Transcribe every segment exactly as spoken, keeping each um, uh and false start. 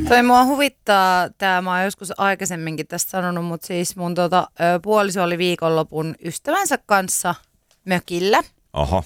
Toi mua huvittaa, tää mä oon joskus aikaisemminkin tästä sanonut, mutta siis mun tota, puoliso oli viikonlopun ystävänsä kanssa mökillä. Oho.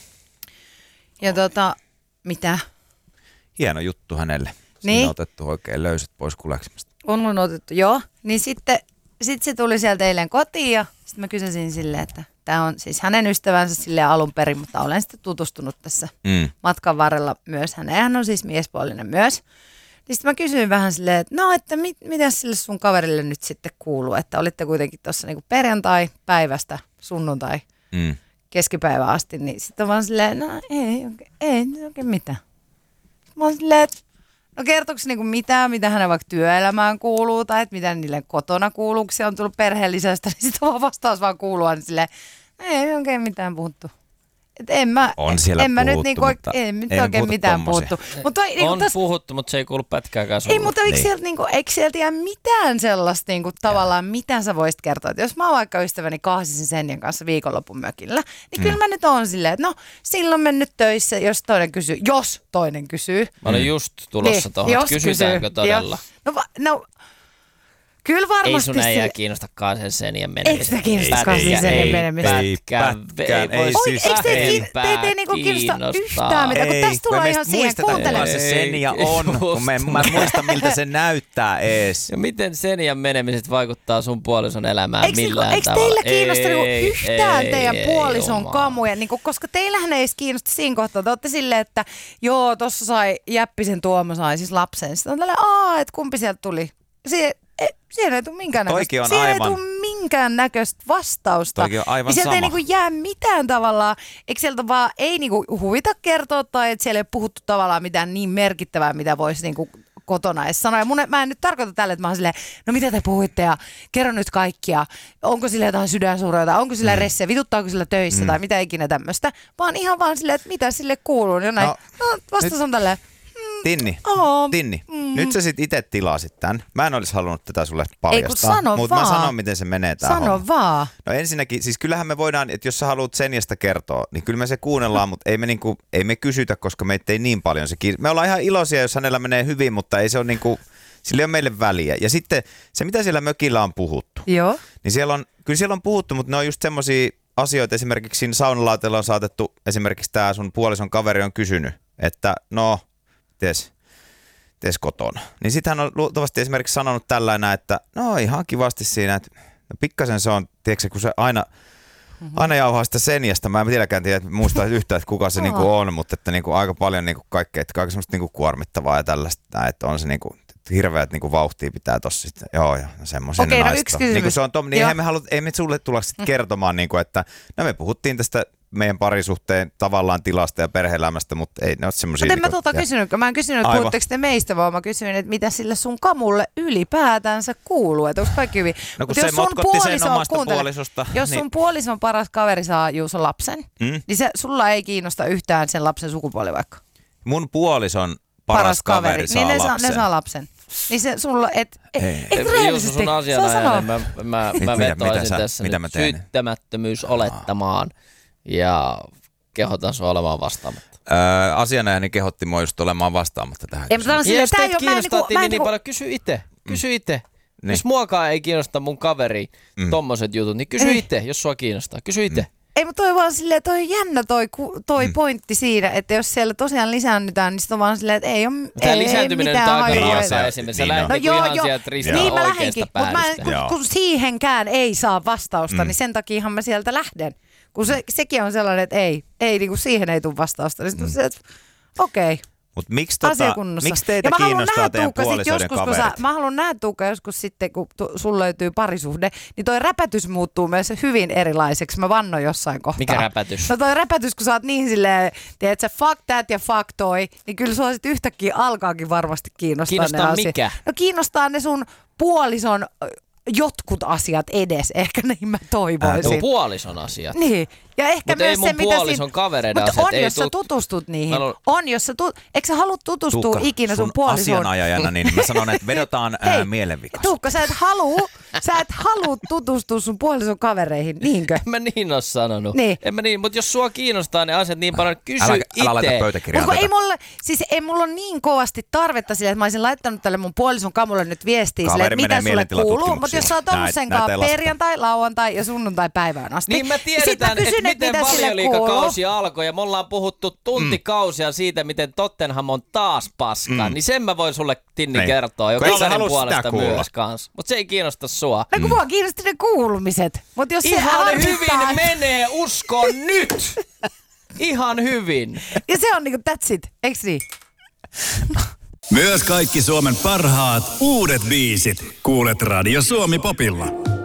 Ja tota, mitä? Hieno juttu hänelle. Siinä niin? on otettu oikein löyset pois kuleksimasta. On on otettu, joo. Niin sitten sit se tuli sieltä eilen kotiin ja sitten mä kysäsin silleen, että tää on siis hänen ystävänsä silleen alun perin, mutta olen sitten tutustunut tässä mm. matkan varrella myös häneen. Hän on siis miespuolinen myös. Niin sitten mä kysyin vähän silleen, että no, että mit, mitä sille sun kaverille nyt sitten kuuluu, että olitte kuitenkin tuossa niinku perjantai-päivästä sunnuntai mm. keskipäivä asti, niin sitten vaan silleen, no ei, oikein, ei oikein mitään. Mä oon silleen, että no kertooko se niinku mitään, mitä hänen vaikka työelämään kuuluu tai että mitä niille kotona kuuluu, kun se on tullut perheellisestä, niin sitten vaan vastaus vaan kuuluu, niin silleen, ei oikein mitään puhuttu. Et en mä, on siellä en mä puhuttu, nyt niinku, mutta en nyt ei oikein puhuttu mitään tommosia. puhuttu. Mut toi, niinku on täs, puhuttu, mutta se ei kuulu pätkääkään sulle. ei, mutta eikö niin. sieltä, niinku, eikö sieltä jää mitään sellaista niinku, tavallaan, mitä sä voisit kertoa? Et jos mä vaikka ystäväni kaahsisin Senjan kanssa viikonlopun mökillä, niin mm. kyllä mä nyt oon silleen, että no silloin mennyt töissä, jos toinen kysyy. Jos toinen kysyy. Mä olin just tulossa niin, tuohon, että kysytäänkö kysyy, todella. No, va, no kyllä varmasti. Ei sun äijää se kiinnostakaan sen Senjan menemistä. Eikö sitä kiinnostakaan sen Senjan menemistä? Ei pätkään. Ei, Oi, eikö teitä ei niinku kiinnosta yhtään mitään, kun tästä tullaan ihan siihen kuuntelemaan. Kuka se Senja on, kun mä en muista miltä se näyttää ees. Ja miten Senjan menemiset vaikuttaa sun puolison elämään eikö millään niinku, tavalla? Eikö teillä kiinnosta niinku yhtään ei, teidän ei, puolison jumala. kamuja, niinku, koska teillähän ei edes kiinnosta siinä kohtaa. Te olette silleen, että joo, tossa sai Jäppisen Tuomo sai siis lapsen. Sitten on tälleen, aah, että kumpi sieltä tuli. Sie, e, siihen ei tule minkään näköistä. Siihen aivan, ei tule minkään näköistä vastausta. Toikin on aivan niin sieltä sama. ei niinku jää mitään tavallaan, eikö sieltä vaan ei niinku huvita kertoa tai että siellä ei ole puhuttu tavallaan mitään niin merkittävää, mitä voisi niinku kotona edes sanoa. Ja mun, mä en nyt tarkoita tälle, että mä oon silleen, no mitä te puhuitte ja kerro nyt kaikkia. Onko sillä jotain sydänsuureita, onko sillä mm. ressejä, vituttaako sillä töissä mm. tai mitä ikinä tämmöistä. Vaan ihan vaan silleen, että mitä sille kuuluu. Ja näin, no, no vastaus on tälleen. Tinni, oh, Tinni. Mm. Nyt Mm. sä sit itse tilasit tän. Mä en olisi halunnut tätä sulle paljastaa. sano Mutta mä vaan. sanon, miten se menee tää Sano homma. vaan. No ensinnäkin, siis kyllähän me voidaan, että jos sä haluat Senjasta kertoa, niin kyllä me se kuunnellaan, mutta ei me, niinku, ei me kysytä, koska meitä ei niin paljon se kiinnostaa. Me ollaan ihan iloisia, jos hänellä menee hyvin, mutta ei se ole niinku, sillä ei ole meille väliä. Ja sitten se, mitä siellä mökillä on puhuttu, Joo. niin siellä on, kyllä siellä on puhuttu, mutta ne on just semmosia asioita, esimerkiksi siinä saunalaatella on saatettu, esimerkiksi tää sun puolison kaveri on kysynyt, että no, ties, ties kotona. Niin sit hän on luultavasti esimerkiksi sanonut tällainen, että no ihan kivasti siinä, että no pikkasen se on, tiedätkö kun se aina, mm-hmm. aina jauhaa sitä Senjasta. Mä en vieläkään tiedä, että muista yhtään, että kuka se niinku on, mutta että niinku aika paljon niinku kaikkea, että kaikkea semmoista niinku kuormittavaa ja tällaista, että on se niinku hirveät niinku vauhtia pitää tossa sitten. Joo, joo, semmoisia Okei, ne no naiset yksi on. kysymys. Niin se on tom, niin Joo. eihän me, halut, ei me sulle tulla sitten kertomaan, niinku, että no me puhuttiin tästä meidän parisuhteen tavallaan tilasta ja perhe-elämästä, mutta ei ne ole semmoisia. Mutta en mä niinku, tuota kysynyt, mä en kysynyt, että puhutteko te meistä, vaan mä kysyin, että mitä sille sun kamulle ylipäätänsä kuuluu, että onko kaikki hyvin. No kun Mut se jos sun motkotti sen puoliso- omasta kuuntele, puolisosta. Jos sun puolison paras kaveri saa Juuso lapsen, Mm? niin se, sulla ei kiinnosta yhtään sen lapsen sukupuoli vaikka. Mun puolison paras, paras kaveri, kaveri saa niin ne lapsen. Saa, ne saa lapsen. Niin se sulla, et, et, Ei. et Juuso, sun asianajainen, mä, mä, mä Mitä- vetoisin mitä sä- tässä mitä nyt mä teen? syyttämättömyys olettamaan ja kehotan sua olemaan vastaamatta. Öö, asianajani kehotti mua just olemaan vastaamatta tähän Ei, mutta kysymykseen. Ja jos tää ei teitä oo- mä en kiinnostaa niinku- niin, mä en niin niinku- paljon, kysy itse. Kysy itse. Niin. Jos muakaan ei kiinnosta mun kaveri Mm. tommoset jutut, niin kysy Ei. itse, jos sua kiinnostaa. Kysy itse. Ei, mutta toi vaan silleen, toi on jännä toi, ku- toi Mm. pointti siinä, että jos siellä tosiaan lisäännytään, niin sit on vaan silleen, että ei ole Tämä ei, lisääntyminen ei nyt mitään aika hajua. raakaa Niin, esimerkiksi. Sä niin lähdet on. No niinku joo, ihan joo. sieltä ristiin Niin mä oikeasta lähdinkin, mutta mä, päädystä. kun, Joo. kun siihenkään ei saa vastausta, Mm. niin sen takiahan mä sieltä lähden. Kun se, sekin on sellainen, että ei, ei niin kuin siihen ei tule vastausta, niin sit on se, että okei. Okay. Mutta miksi, tota, Asiakunnossa. miksi teitä ja mä haluan kiinnostaa nähdä, teidän Tuukka, sit puolisoiden joskus, kun kaverit? sä, mä haluan nähdä, Tuukka, joskus sitten, kun tu, sun löytyy parisuhde, niin toi räpätys muuttuu myös hyvin erilaiseksi. Mä vannon jossain kohtaa. Mikä räpätys? No toi räpätys, kun sä oot niin silleen, tiedät sä, fuck that ja fuck toi, niin kyllä sua sit yhtäkkiä alkaakin varmasti kiinnostaa Kiinnostaa ne asiat. mikä? No kiinnostaa ne sun puolison ö, jotkut asiat edes, ehkä niin mä toivoisin. Tuo puolison asiat. Niin. Ja ehkä Mut myös ei mun se, mitä puolison siinä... kavereiden Mutta asiat on, ei jos sä tut- tutustut niihin. Mä luulen- On, jos sä tu... Eikö sä halua tutustua Tuukka, ikinä sun, sun puolisoon? asianajajana, niin mä sanon, että vedotaan ää, Hei, mielenvikaisuutta. Tuukka, sä et halua Sä et halua tutustua sun puolison kavereihin, niinkö? En mä niin oo sanonut. Niin. En mä niin, mutta jos sua kiinnostaa ne asiat niin paljon, kysy Älä, itse. älä laita pöytäkirjaan Mutta tätä. ei mulla, siis ei mulla ole niin kovasti tarvetta sille, että mä olisin laittanut tälle mun puolison kamulle nyt viestiä sille, että mitä sulle kuuluu. Mutta jos sä oot ollut sen kanssa perjantai, lauantai ja sunnuntai päivään asti. Niin me tiedetään, että et miten valioliigakausi alkoi ja me ollaan puhuttu tuntikausia mm. siitä, miten Tottenham on taas paska. Mm. Niin sen mä voin sulle Tinni niin. kertoa, joka kaverin puolesta myös kanssa. Mutta se ei kiinnosta sua. No kun mua kiinnosti ne kuulumiset. Mut jos ihan se hyvin et... menee, usko nyt! Ihan hyvin. Ja se on niinku that's it, eiks niin? Myös kaikki Suomen parhaat uudet biisit kuulet Radio Suomi Popilla.